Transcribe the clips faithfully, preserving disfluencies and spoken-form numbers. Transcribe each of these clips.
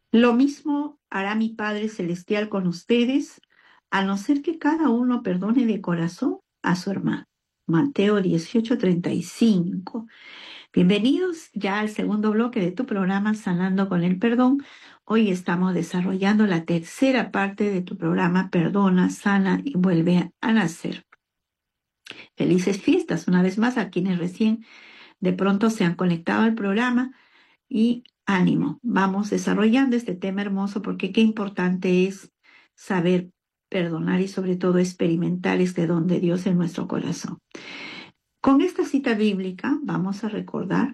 Lo mismo hará mi Padre Celestial con ustedes, a no ser que cada uno perdone de corazón a su hermano. Mateo dieciocho treinta y cinco. Bienvenidos ya al segundo bloque de tu programa Sanando con el Perdón. Hoy estamos desarrollando la tercera parte de tu programa Perdona, Sana y Vuelve a Nacer. Felices fiestas una vez más a quienes recién de pronto se han conectado al programa y ánimo, vamos desarrollando este tema hermoso porque qué importante es saber perdonar y sobre todo experimentar este don de Dios en nuestro corazón. Con esta cita bíblica vamos a recordar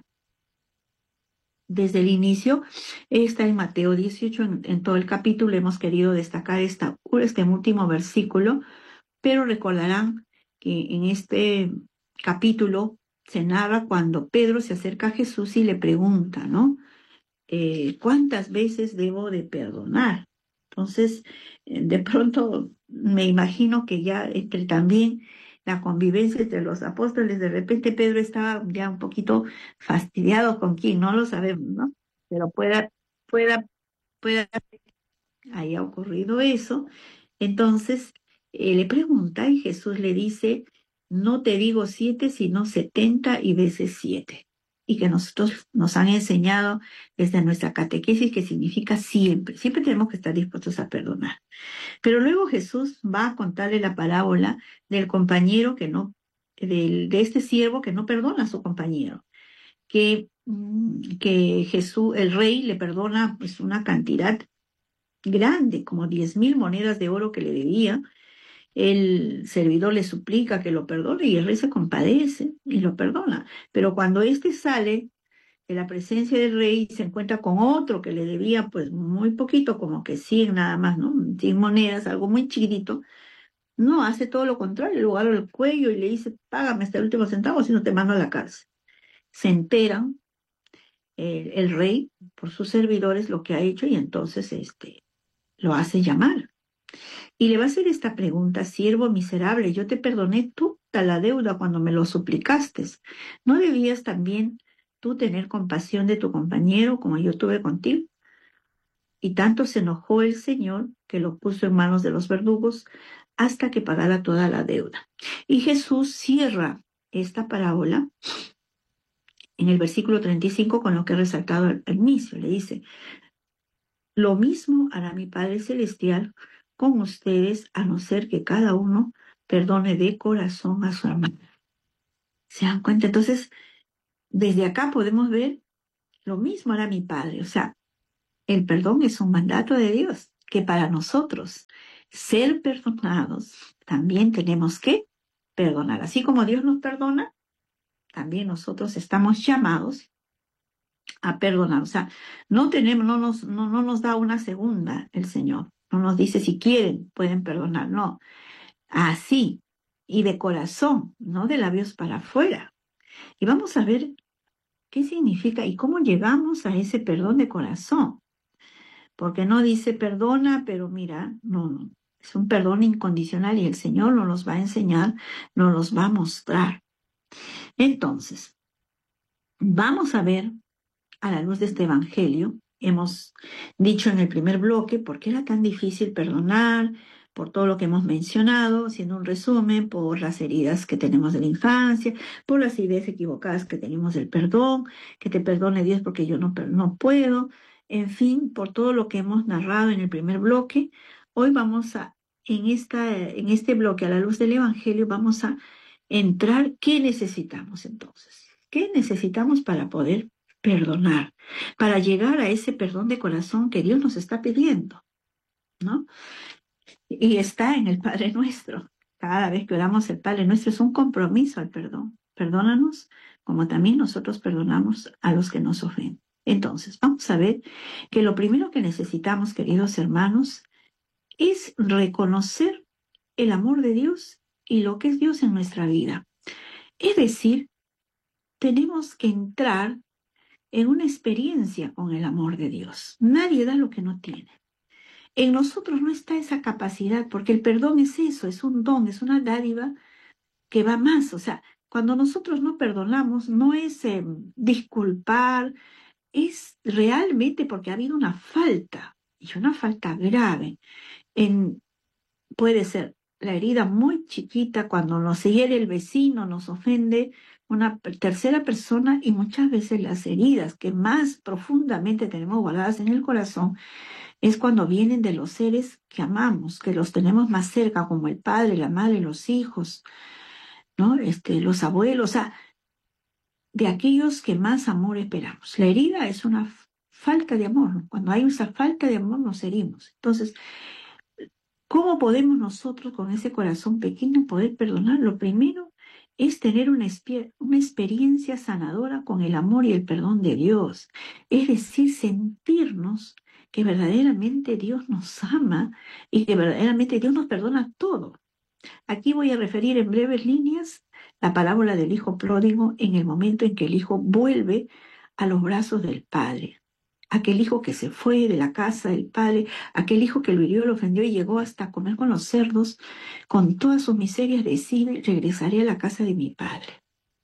desde el inicio, está en Mateo dieciocho, en, en todo el capítulo hemos querido destacar esta, este último versículo, pero recordarán que en este capítulo se narra cuando Pedro se acerca a Jesús y le pregunta, ¿no? Eh, ¿cuántas veces debo de perdonar? Entonces, eh, de pronto me imagino que ya entre también la convivencia entre los apóstoles, de repente Pedro estaba ya un poquito fastidiado con quién, no lo sabemos, ¿no? Pero pueda, pueda, pueda haya ocurrido eso. Entonces, eh, le pregunta y Jesús le dice, no te digo siete, sino setenta y veces siete. Y que nosotros nos han enseñado desde nuestra catequesis que significa siempre, siempre tenemos que estar dispuestos a perdonar. Pero luego Jesús va a contarle la parábola del compañero que no, del, de este siervo que no perdona a su compañero, que, mm, que Jesús, el rey, le perdona pues una cantidad grande, como diez mil monedas de oro que le debía. El servidor le suplica que lo perdone y el rey se compadece y lo perdona. Pero cuando éste sale de la presencia del rey y se encuentra con otro que le debía pues muy poquito, como que cien nada más, ¿no? cien monedas, algo muy chiquitito, no, hace todo lo contrario, lo agarra el cuello y le dice, págame hasta el último centavo, si no te mando a la cárcel. Se enteran eh, el rey por sus servidores lo que ha hecho y entonces este, lo hace llamar. Y le va a hacer esta pregunta, siervo miserable, yo te perdoné toda la deuda cuando me lo suplicaste. ¿No debías también tú tener compasión de tu compañero como yo tuve contigo? Y tanto se enojó el Señor que lo puso en manos de los verdugos hasta que pagara toda la deuda. Y Jesús cierra esta parábola en el versículo treinta y cinco con lo que he resaltado al inicio. Le dice, lo mismo hará mi Padre Celestial con ustedes, a no ser que cada uno perdone de corazón a su hermano. ¿Se dan cuenta? Entonces, desde acá podemos ver lo mismo hará mi Padre. O sea, el perdón es un mandato de Dios, que para nosotros ser perdonados, también tenemos que perdonar. Así como Dios nos perdona, también nosotros estamos llamados a perdonar. O sea, no tenemos, no nos, no, no nos da una segunda el Señor. No nos dice si quieren, pueden perdonar. No, así y de corazón, no de labios para afuera. Y vamos a ver qué significa y cómo llegamos a ese perdón de corazón. Porque no dice perdona, pero mira, no, no. Es un perdón incondicional y el Señor nos los va a enseñar, nos los va a mostrar. Entonces, vamos a ver a la luz de este evangelio. Hemos dicho en el primer bloque por qué era tan difícil perdonar, por todo lo que hemos mencionado, haciendo un resumen, por las heridas que tenemos de la infancia, por las ideas equivocadas que tenemos del perdón, que te perdone Dios porque yo no, no puedo, en fin, por todo lo que hemos narrado en el primer bloque. Hoy vamos a, en, esta, en este bloque, a la luz del evangelio, vamos a entrar qué necesitamos entonces. ¿Qué necesitamos para poder perdonar, para llegar a ese perdón de corazón que Dios nos está pidiendo, ¿no? Y está en el Padre Nuestro. Cada vez que oramos el Padre Nuestro es un compromiso al perdón. Perdónanos como también nosotros perdonamos a los que nos ofenden. Entonces, vamos a ver que lo primero que necesitamos, queridos hermanos, es reconocer el amor de Dios y lo que es Dios en nuestra vida. Es decir, tenemos que entrar en una experiencia con el amor de Dios. Nadie da lo que no tiene. En nosotros no está esa capacidad, porque el perdón es eso, es un don, es una dádiva que va más. O sea, cuando nosotros no perdonamos, no es eh, disculpar, es realmente porque ha habido una falta, y una falta grave. En, puede ser la herida muy chiquita cuando nos hiere el vecino, nos ofende una tercera persona, y muchas veces las heridas que más profundamente tenemos guardadas en el corazón es cuando vienen de los seres que amamos, que los tenemos más cerca, como el padre, la madre, los hijos, ¿no? Este, los abuelos, o sea, de aquellos que más amor esperamos. La herida es una f- falta de amor, ¿no? Cuando hay esa falta de amor nos herimos. Entonces, ¿cómo podemos nosotros con ese corazón pequeño poder perdonar? Lo primero es tener una, espe- una experiencia sanadora con el amor y el perdón de Dios. Es decir, sentirnos que verdaderamente Dios nos ama y que verdaderamente Dios nos perdona todo. Aquí voy a referir en breves líneas la parábola del hijo pródigo en el momento en que el hijo vuelve a los brazos del padre. Aquel hijo que se fue de la casa del padre, aquel hijo que lo hirió, lo ofendió y llegó hasta comer con los cerdos, con todas sus miserias decide: regresaré a la casa de mi padre.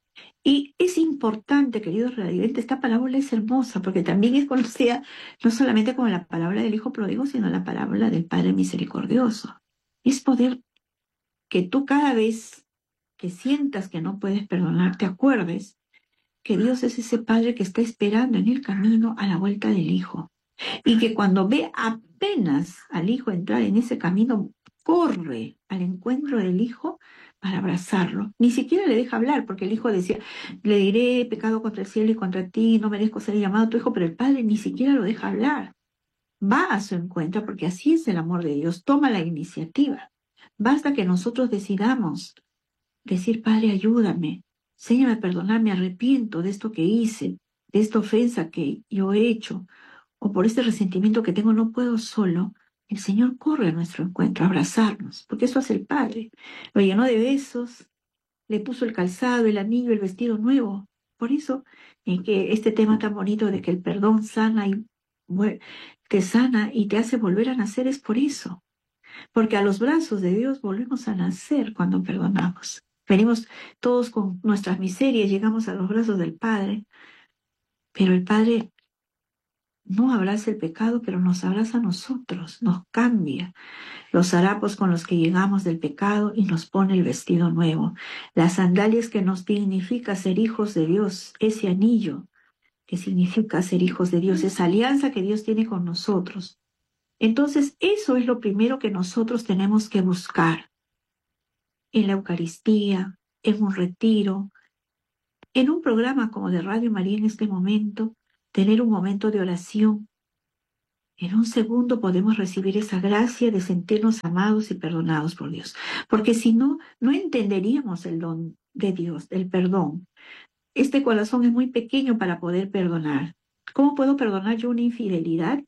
Y es importante, queridos radiovidentes, esta parábola es hermosa porque también es conocida no solamente como la parábola del hijo pródigo, sino la parábola del Padre misericordioso. Es poder que tú, cada vez que sientas que no puedes perdonar, te acuerdes que Dios es ese Padre que está esperando en el camino a la vuelta del Hijo. Y que cuando ve apenas al Hijo entrar en ese camino, corre al encuentro del Hijo para abrazarlo. Ni siquiera le deja hablar, porque el Hijo decía: le diré, pecado contra el cielo y contra ti, no merezco ser llamado tu Hijo, pero el Padre ni siquiera lo deja hablar. Va a su encuentro, porque así es el amor de Dios, toma la iniciativa. Basta que nosotros decidamos decir: Padre, ayúdame, enséñame a perdonar, me arrepiento de esto que hice, de esta ofensa que yo he hecho, o por este resentimiento que tengo, no puedo solo. El Señor corre a nuestro encuentro, a abrazarnos, porque eso hace el Padre. Lo llenó de besos, le puso el calzado, el anillo, el vestido nuevo. Por eso, en que este tema tan bonito de que el perdón sana y vue- te sana y te hace volver a nacer, es por eso. Porque a los brazos de Dios volvemos a nacer cuando perdonamos. Venimos todos con nuestras miserias, llegamos a los brazos del Padre, pero el Padre no abraza el pecado, pero nos abraza a nosotros, nos cambia los harapos con los que llegamos del pecado y nos pone el vestido nuevo, las sandalias que nos dignifica ser hijos de Dios, ese anillo que significa ser hijos de Dios, esa alianza que Dios tiene con nosotros. Entonces, eso es lo primero que nosotros tenemos que buscar en la Eucaristía, en un retiro, en un programa como de Radio María en este momento, tener un momento de oración. En un segundo podemos recibir esa gracia de sentirnos amados y perdonados por Dios. Porque si no, no entenderíamos el don de Dios, del perdón. Este corazón es muy pequeño para poder perdonar. ¿Cómo puedo perdonar yo una infidelidad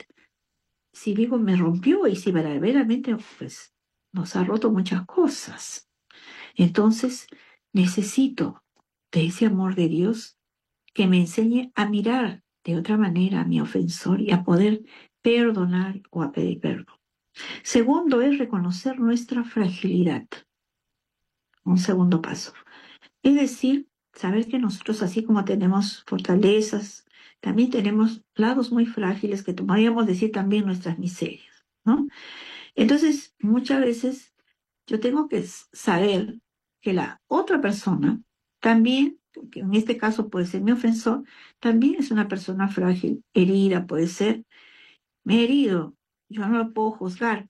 si digo me rompió y si verdaderamente pues, nos ha roto muchas cosas? Entonces, necesito de ese amor de Dios que me enseñe a mirar de otra manera a mi ofensor y a poder perdonar o a pedir perdón. Segundo es reconocer nuestra fragilidad. Un segundo paso. Es decir, saber que nosotros, así como tenemos fortalezas, también tenemos lados muy frágiles que podríamos decir también nuestras miserias, ¿no? Entonces, muchas veces yo tengo que saber que la otra persona también, que en este caso puede ser mi ofensor, también es una persona frágil, herida, puede ser. Me he herido, yo no lo puedo juzgar,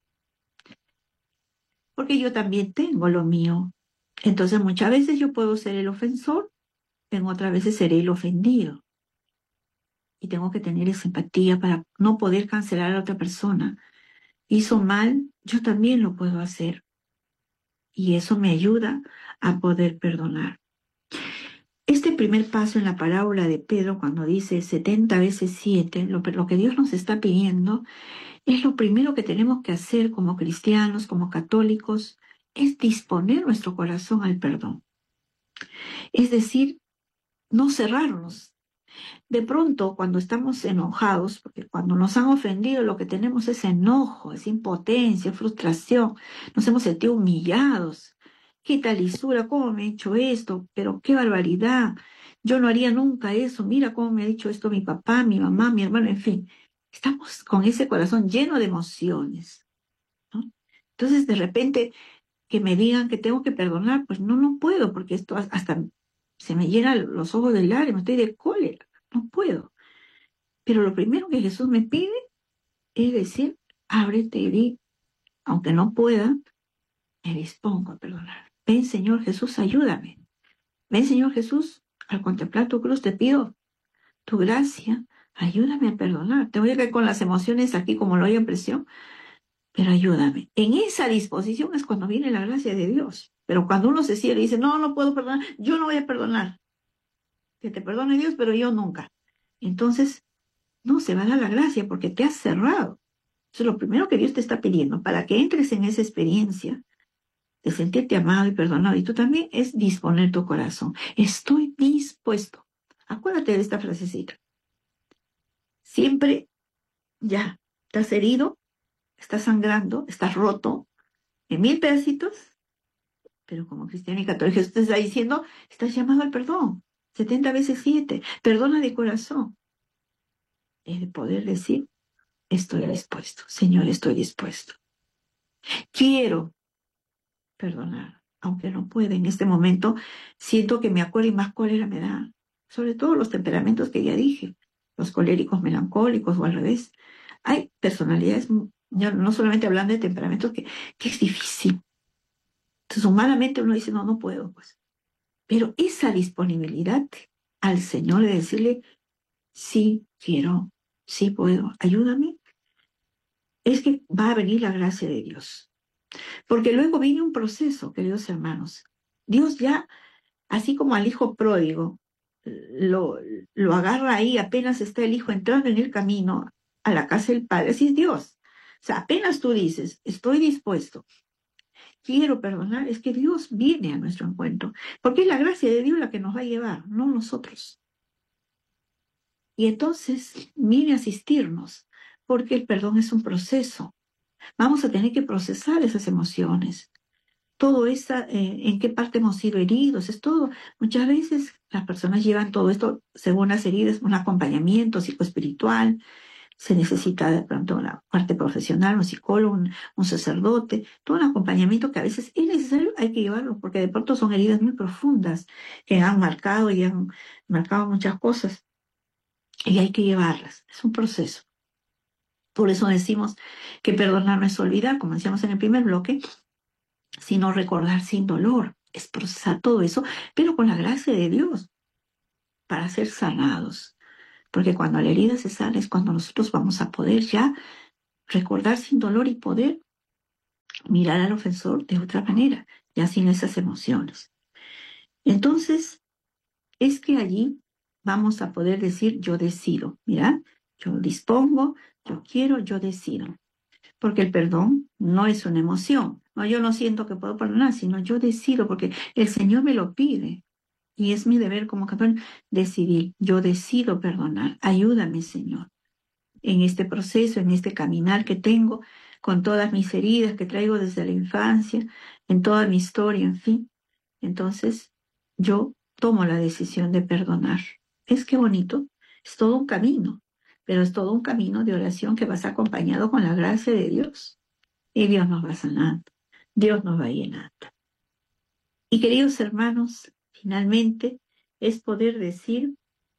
porque yo también tengo lo mío. Entonces, muchas veces yo puedo ser el ofensor, en otras veces seré el ofendido. Y tengo que tener esa empatía para no poder cancelar a la otra persona. Hizo mal, yo también lo puedo hacer. Y eso me ayuda a poder perdonar. Este primer paso en la parábola de Pedro, cuando dice setenta veces siete, lo, lo que Dios nos está pidiendo, es lo primero que tenemos que hacer como cristianos, como católicos, es disponer nuestro corazón al perdón. Es decir, no cerrarnos. De pronto, cuando estamos enojados, porque cuando nos han ofendido, lo que tenemos es enojo, es impotencia, frustración, nos hemos sentido humillados. ¿Qué tal lisura? ¿Cómo me he hecho esto? Pero qué barbaridad. yo no haría nunca eso, mira cómo me ha dicho esto mi papá, mi mamá, mi hermano, en fin. Estamos con ese corazón lleno de emociones, ¿no? Entonces, de repente, que me digan que tengo que perdonar, pues no, no puedo, porque esto hasta se me llenan los ojos de lágrimas, estoy de cólera, no puedo. Pero lo primero que Jesús me pide es decir, ábrete y di, aunque no pueda, me dispongo a perdonar. Ven, Señor Jesús, ayúdame. Ven, Señor Jesús, al contemplar tu cruz te pido tu gracia, ayúdame a perdonar. Te voy a caer con las emociones aquí como lo hay en presión, pero ayúdame. En esa disposición es cuando viene la gracia de Dios. Pero cuando uno se cierra y dice, no, no puedo perdonar, yo no voy a perdonar. Que te perdone Dios, pero yo nunca. Entonces, no se va a dar la gracia porque te has cerrado. Eso es lo primero que Dios te está pidiendo para que entres en esa experiencia de sentirte amado y perdonado. Y tú también es disponer tu corazón. Estoy dispuesto. Acuérdate de esta frasecita. Siempre ya estás herido, estás sangrando, estás roto en mil pedacitos, pero como cristiano y católico Jesús te está diciendo, estás llamado al perdón. setenta veces siete. Perdona de corazón. Es de poder decir, estoy dispuesto. Señor, estoy dispuesto. Quiero perdonar, aunque no pueda en este momento, siento que me acuerdo y más cólera me da, sobre todo los temperamentos que ya dije, los coléricos melancólicos o al revés. Hay personalidades, yo no solamente hablando de temperamentos, que, que es difícil. Entonces, humanamente uno dice, no, no puedo, pues. Pero esa disponibilidad al Señor de decirle, sí quiero, sí puedo, ayúdame, es que va a venir la gracia de Dios. Porque luego viene un proceso, queridos hermanos. Dios ya, así como al hijo pródigo, lo, lo agarra ahí, apenas está el hijo entrando en el camino a la casa del padre. Así es Dios. O sea, apenas tú dices, estoy dispuesto, quiero perdonar, es que Dios viene a nuestro encuentro. Porque es la gracia de Dios la que nos va a llevar, no nosotros. Y entonces viene a asistirnos, porque el perdón es un proceso. Vamos a tener que procesar esas emociones. Todo esa, eh, en qué parte hemos sido heridos, es todo. Muchas veces las personas llevan todo esto, según las heridas, un acompañamiento psicoespiritual, se necesita de pronto una parte profesional, un psicólogo, un, un sacerdote, todo un acompañamiento que a veces es necesario, hay que llevarlo, porque de pronto son heridas muy profundas que han marcado y han marcado muchas cosas, y hay que llevarlas, es un proceso. Por eso decimos que perdonar no es olvidar, como decíamos en el primer bloque, sino recordar sin dolor, es procesar todo eso, pero con la gracia de Dios, para ser sanados. Porque cuando la herida se sana es cuando nosotros vamos a poder ya recordar sin dolor y poder mirar al ofensor de otra manera, ya sin esas emociones. Entonces, es que allí vamos a poder decir, yo decido, mira, yo dispongo, yo quiero, yo decido. Porque el perdón no es una emoción. No, yo no siento que puedo perdonar, sino yo decido, porque el Señor me lo pide. Y es mi deber como campeón decidir. Yo decido perdonar. Ayúdame, Señor, en este proceso, en este caminar que tengo, con todas mis heridas que traigo desde la infancia, en toda mi historia, en fin. Entonces, yo tomo la decisión de perdonar. Es que bonito, es todo un camino, pero es todo un camino de oración que vas acompañado con la gracia de Dios. Y Dios nos va sanando, Dios nos va llenando. Y queridos hermanos, finalmente es poder decir,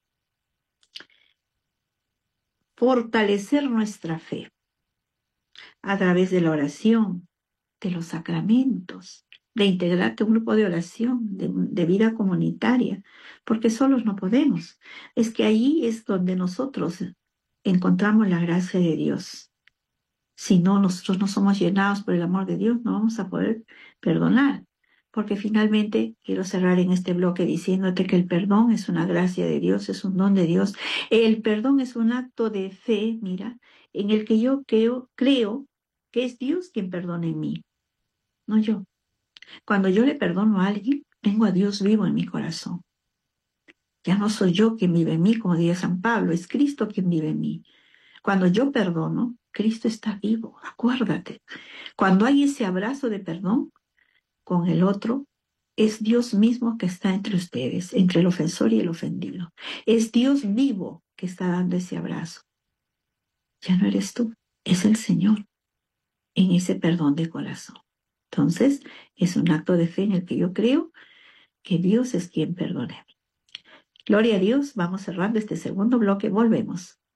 fortalecer nuestra fe a través de la oración, de los sacramentos, de integrarte a un grupo de oración, de, de vida comunitaria, porque solos no podemos. Es que ahí es donde nosotros encontramos la gracia de Dios. Si no, nosotros no somos llenados por el amor de Dios, no vamos a poder perdonar. Porque finalmente quiero cerrar en este bloque diciéndote que el perdón es una gracia de Dios, es un don de Dios. El perdón es un acto de fe, mira, en el que yo creo, creo que es Dios quien perdona en mí, no yo. Cuando yo le perdono a alguien, tengo a Dios vivo en mi corazón. Ya no soy yo quien vive en mí, como diría San Pablo, es Cristo quien vive en mí. Cuando yo perdono, Cristo está vivo, acuérdate. Cuando hay ese abrazo de perdón con el otro, Es Dios mismo que está entre ustedes, entre el ofensor y el ofendido. Es Dios vivo que está dando ese abrazo. Ya no eres tú, es el Señor en ese perdón de corazón. Entonces, es un acto de fe en el que yo creo que Dios es quien perdona. Gloria a Dios, vamos cerrando este segundo bloque, volvemos.